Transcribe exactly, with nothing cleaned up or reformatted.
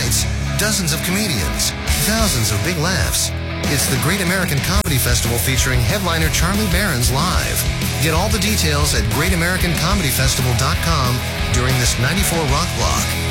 nights, dozens of comedians, thousands of big laughs. It's the Great American Comedy Festival featuring headliner Charlie Barron's live. Get all the details at great american comedy festival dot com during this ninety-four Rock Block.